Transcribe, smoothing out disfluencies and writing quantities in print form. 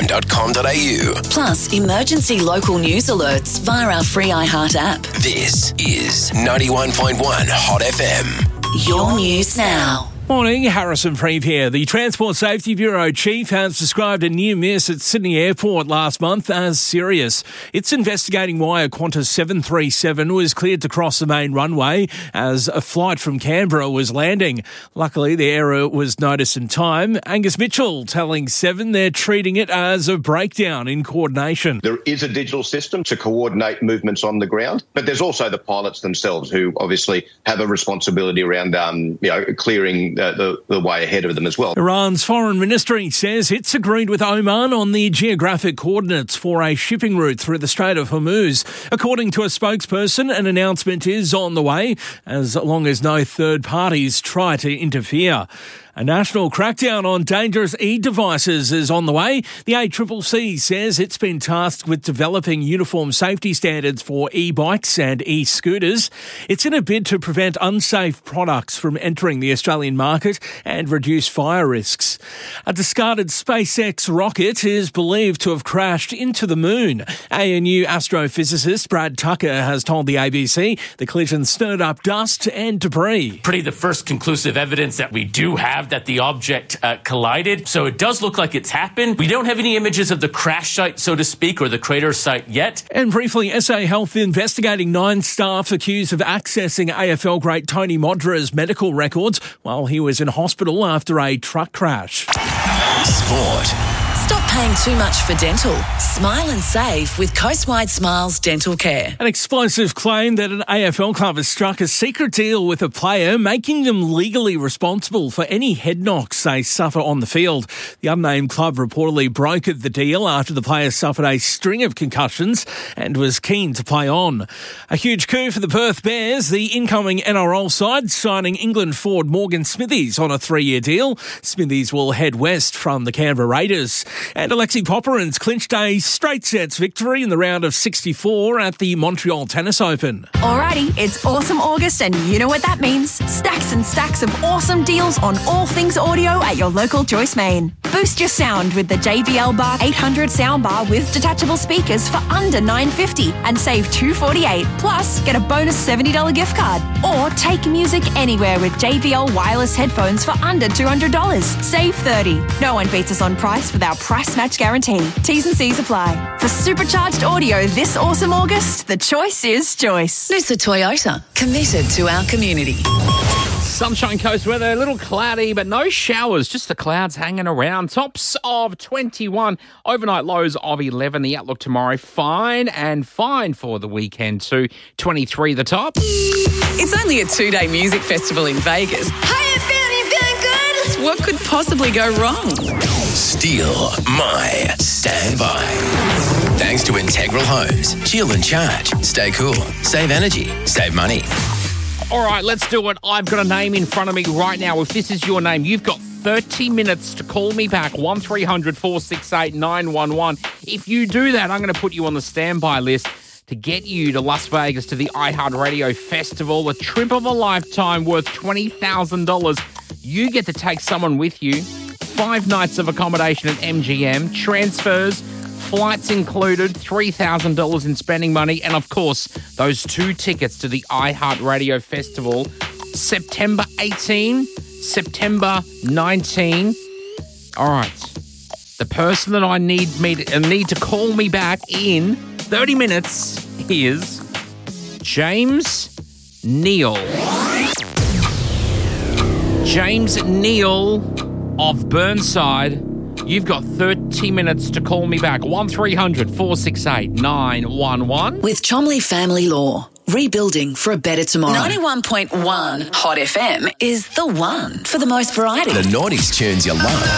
hotfm.com.au. Plus, emergency local news alerts via our free iHeart app. This is 91.1 Hot FM. Your news now. Morning, Harrison Freeve here. The Transport Safety Bureau Chief has described a near miss at Sydney Airport last month as serious. It's investigating why a Qantas 737 was cleared to cross the main runway as a flight from Canberra was landing. Luckily, the error was noticed in time. Angus Mitchell telling Seven they're treating it as a breakdown in coordination. There is a digital system to coordinate movements on the ground, but there's also the pilots themselves who obviously have a responsibility around clearing the way ahead of them as well. Iran's foreign ministry says it's agreed with Oman on the geographic coordinates for a shipping route through the Strait of Hormuz. According to a spokesperson, an announcement is on the way as long as no third parties try to interfere. A national crackdown on dangerous e-devices is on the way. The ACCC says it's been tasked with developing uniform safety standards for e-bikes and e-scooters. It's in a bid to prevent unsafe products from entering the Australian market and reduce fire risks. A discarded SpaceX rocket is believed to have crashed into the moon. ANU astrophysicist Brad Tucker has told the ABC the collision stirred up dust and debris. Pretty the first conclusive evidence that we do have that the object collided. So it does look like it's happened. We don't have any images of the crash site, so to speak, or the crater site yet. And briefly, SA Health investigating 9 staff accused of accessing AFL great Tony Modra's medical records while he was in hospital after a truck crash. Sport. Stop paying too much for dental. Smile and save with Coastwide Smiles Dental Care. An explosive claim that an AFL club has struck a secret deal with a player, making them legally responsible for any head knocks they suffer on the field. The unnamed club reportedly brokered the deal after the player suffered a string of concussions and was keen to play on. A huge coup for the Perth Bears, the incoming NRL side signing England forward Morgan Smithies on a 3-year deal. Smithies will head west from the Canberra Raiders. And Alexi Popperins clinched a straight sets victory in the round of 64 at the Montreal Tennis Open. Alrighty, it's awesome August and you know what that means. Stacks and stacks of awesome deals on all things audio at your local Joyce Main. Boost your sound with the JBL Bar 800 soundbar with detachable speakers for under $9.50 and save $2.48. Plus, get a bonus $70 gift card. Or take music anywhere with JBL wireless headphones for under $200. Save $30. No one beats us on price with our price match guarantee. T's and C's apply. For supercharged audio this awesome August, the choice is Joyce. Noosa Toyota, committed to our community. Sunshine Coast weather, a little cloudy, but no showers, just the clouds hanging around. Tops of 21, overnight lows of 11. The outlook tomorrow, fine and fine for the weekend too. 23 the top. It's only a 2-day music festival in Vegas. Hey, feeling good? What could possibly go wrong? Steal my standby. Thanks to Integral Homes. Chill and charge. Stay cool. Save energy. Save money. All right, let's do it. I've got a name in front of me right now. If this is your name, you've got 30 minutes to call me back, 1300 468 911. If you do that, I'm going to put you on the standby list to get you to Las Vegas to the iHeartRadio Festival, a trip of a lifetime worth $20,000. You get to take someone with you, 5 nights of accommodation at MGM, transfers, flights included, $3,000 in spending money, and of course, those 2 tickets to the iHeartRadio Festival, September 18, September 19. All right, the person that I need to call me back in 30 minutes is James Neal. James Neal of Burnside. You've got 30 minutes to call me back. 1300 468 911. With Chomley Family Law. Rebuilding for a better tomorrow. 91.1 Hot FM is the one for the most variety. The noughties tunes you love.